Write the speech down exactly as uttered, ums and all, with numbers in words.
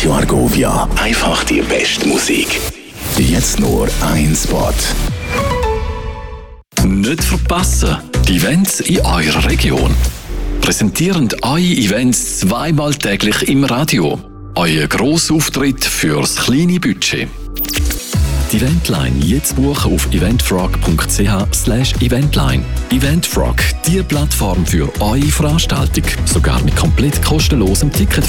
Radio Argovia. Einfach die beste Musik. Jetzt nur ein Spot. Nicht verpassen, die Events in eurer Region. Präsentierend eure Events zweimal täglich im Radio. Euer Grossauftritt fürs kleine Budget. Die Eventline jetzt buchen auf eventfrog punkt c h slash eventline. Eventfrog, die Plattform für eure Veranstaltung. Sogar mit komplett kostenlosem Ticket.